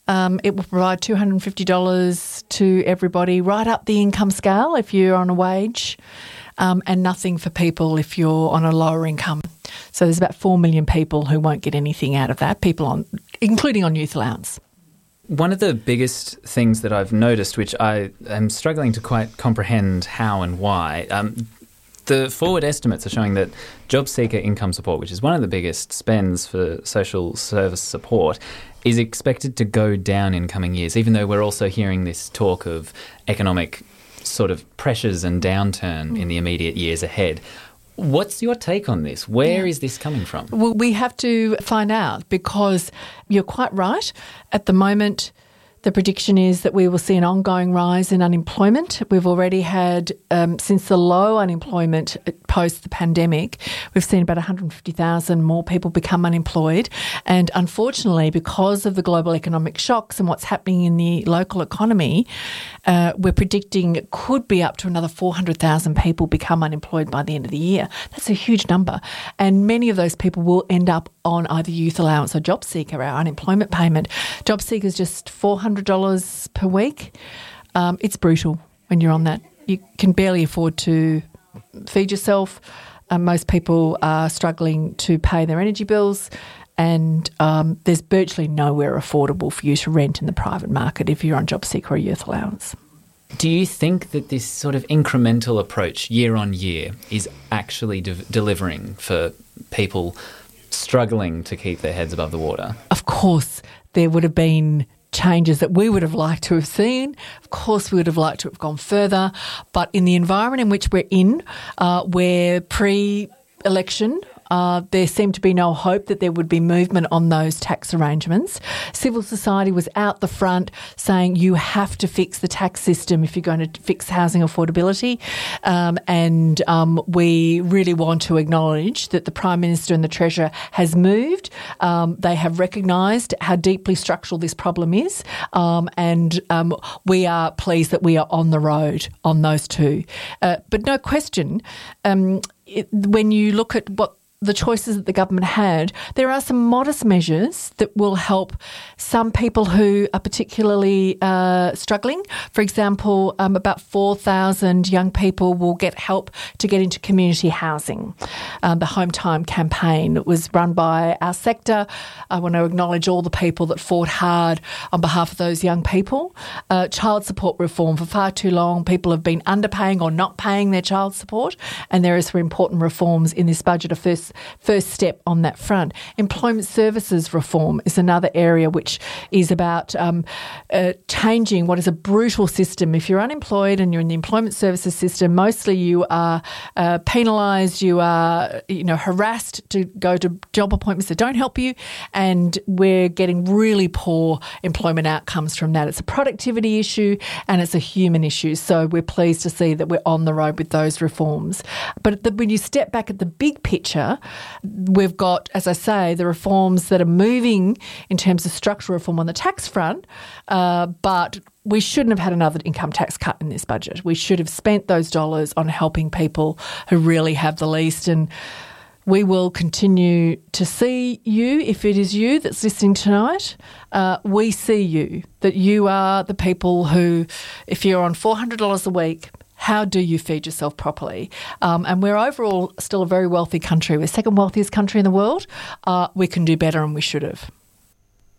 It will provide $250 to everybody, right up the income scale if you're on a wage, and nothing for people if you're on a lower income. So there's about 4 million people who won't get anything out of that, including on youth allowance. One of the biggest things that I've noticed, which I am struggling to quite comprehend how and why, the forward estimates are showing that job seeker income support, which is one of the biggest spends for social service support, is expected to go down in coming years, even though we're also hearing this talk of economic sort of pressures and downturn in the immediate years ahead. What's your take on this? Where is this coming from? Well, we have to find out, because you're quite right. At the moment, the prediction is that we will see an ongoing rise in unemployment. We've already had, since the low unemployment post the pandemic, we've seen about 150,000 more people become unemployed. And unfortunately, because of the global economic shocks and what's happening in the local economy, we're predicting it could be up to another 400,000 people become unemployed by the end of the year. That's a huge number. And many of those people will end up on either youth allowance or job seeker, our unemployment payment. Job seeker is just $400 per week. It's brutal when you're on that. You can barely afford to feed yourself. Most people are struggling to pay their energy bills, and there's virtually nowhere affordable for you to rent in the private market if you're on job seeker or youth allowance. Do you think that this sort of incremental approach year on year is actually delivering for people struggling to keep their heads above the water? Of course, there would have been changes that we would have liked to have seen. Of course, we would have liked to have gone further. But in the environment in which we're in, where pre-election, there seemed to be no hope that there would be movement on those tax arrangements. Civil society was out the front saying you have to fix the tax system if you're going to fix housing affordability. And we really want to acknowledge that the Prime Minister and the Treasurer has moved. They have recognised how deeply structural this problem is. And we are pleased that we are on the road on those two. But no question, when you look at what the choices that the government had, there are some modest measures that will help some people who are particularly struggling. For example, about 4,000 young people will get help to get into community housing. The Home Time campaign was run by our sector. I want to acknowledge all the people that fought hard on behalf of those young people. Child support reform. For far too long, people have been underpaying or not paying their child support, and there are some important reforms in this budget. First step on that front. Employment services reform is another area which is about changing what is a brutal system. If you're unemployed and you're in the employment services system, mostly you are penalised, you are harassed to go to job appointments that don't help you, and we're getting really poor employment outcomes from that. It's a productivity issue and it's a human issue. So we're pleased to see that we're on the road with those reforms. But when you step back at the big picture, we've got, as I say, the reforms that are moving in terms of structural reform on the tax front, but we shouldn't have had another income tax cut in this budget. We should have spent those dollars on helping people who really have the least, and we will continue to see you, if it is you that's listening tonight. We see you, that you are the people who, if you're on $400 a week, how do you feed yourself properly? And we're overall still a very wealthy country. We're the second wealthiest country in the world. We can do better, and we should have.